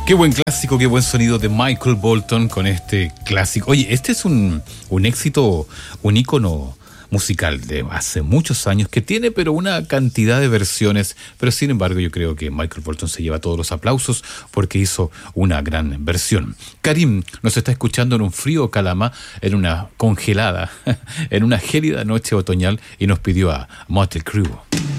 Qué buen clásico, qué buen sonido de Michael Bolton con este clásico. Oye, este es un éxito, un ícono musical de hace muchos años que tiene pero una cantidad de versiones, pero sin embargo yo creo que Michael Bolton se lleva todos los aplausos porque hizo una gran versión. Karim nos está escuchando en un frío Calama, en una congelada, en una gélida noche otoñal y nos pidió a Mötley Crüe.